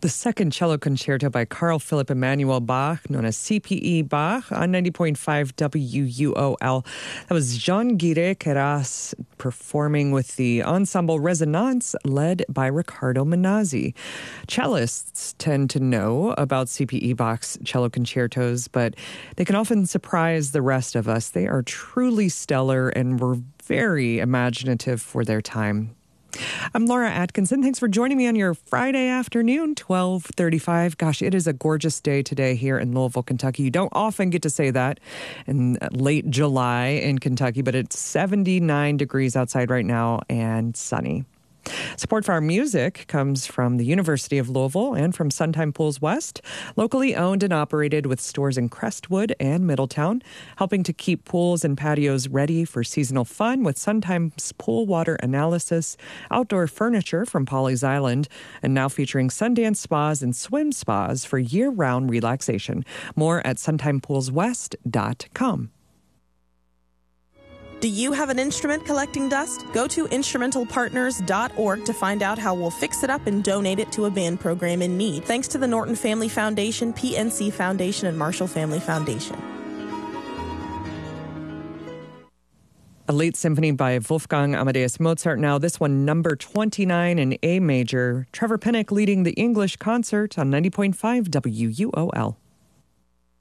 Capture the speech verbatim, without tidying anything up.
the second cello concerto by Carl Philipp Emanuel Bach, known as C P E Bach, on ninety point five W U O L. That was Jean-Guire Queyras performing with the ensemble Resonance, led by Riccardo Minazzi. Cellists tend to know about C P E Bach's cello concertos, but they can often surprise the rest of us. They are truly stellar and were very imaginative for their time. I'm Laura Atkinson. Thanks for joining me on your Friday afternoon, twelve thirty-five. Gosh, it is a gorgeous day today here in Louisville, Kentucky. You don't often get to say that in late July in Kentucky, but it's seventy-nine degrees outside right now and sunny. Support for our music comes from the University of Louisville and from Suntime Pools West, locally owned and operated with stores in Crestwood and Middletown, helping to keep pools and patios ready for seasonal fun with Suntime's pool water analysis, outdoor furniture from Pawleys Island, and now featuring Sundance spas and swim spas for year-round relaxation. More at suntime pools west dot com. Do you have an instrument collecting dust? Go to instrumental partners dot org to find out how we'll fix it up and donate it to a band program in need. Thanks to the Norton Family Foundation, P N C Foundation, and Marshall Family Foundation. A late symphony by Wolfgang Amadeus Mozart. Now this one, number twenty-nine in A major. Trevor Pinnock leading the English concert on ninety point five W U O L.